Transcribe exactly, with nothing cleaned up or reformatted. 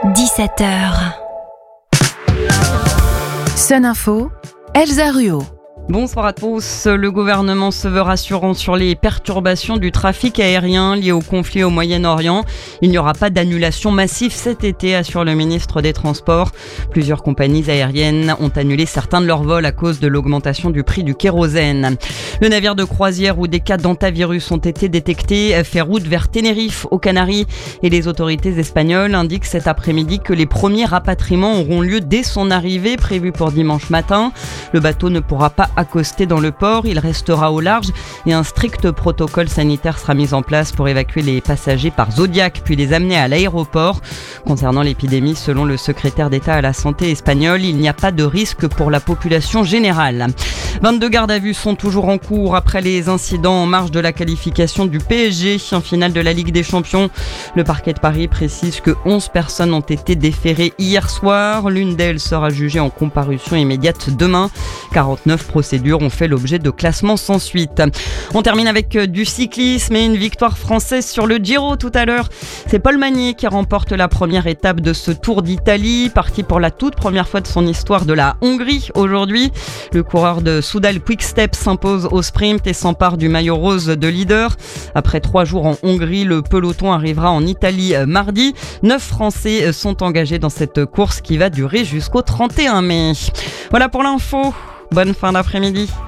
dix-sept heures. Sun Info, Elsa Ruot. Bonsoir à tous. Le gouvernement se veut rassurant sur les perturbations du trafic aérien liées au conflit au Moyen-Orient. Il n'y aura pas d'annulation massive cet été, assure le ministre des Transports. Plusieurs compagnies aériennes ont annulé certains de leurs vols à cause de l'augmentation du prix du kérosène. Le navire de croisière où des cas d'hantavirus ont été détectés fait route vers Tenerife, aux Canaries. Et les autorités espagnoles indiquent cet après-midi que les premiers rapatriements auront lieu dès son arrivée, prévue pour dimanche matin. Le bateau ne pourra pas accosté dans le port, il restera au large et un strict protocole sanitaire sera mis en place pour évacuer les passagers par Zodiac puis les amener à l'aéroport. Concernant l'épidémie, selon le secrétaire d'État à la santé espagnol, il n'y a pas de risque pour la population générale. vingt-deux gardes à vue sont toujours en cours après les incidents en marge de la qualification du P S G en finale de la Ligue des Champions. Le parquet de Paris précise que onze personnes ont été déférées hier soir. L'une d'elles sera jugée en comparution immédiate demain. quarante-neuf procédures ont fait l'objet de classements sans suite. On termine avec du cyclisme et une victoire française sur le Giro tout à l'heure. C'est Paul Magnier qui remporte la première étape de ce Tour d'Italie, parti pour la toute première fois de son histoire de la Hongrie aujourd'hui. Le coureur de Soudal Quick-Step s'impose au sprint et s'empare du maillot rose de leader. Après trois jours en Hongrie, le peloton arrivera en Italie mardi. Neuf Français sont engagés dans cette course qui va durer jusqu'au trente et un mai. Voilà pour l'info. Bonne fin d'après-midi.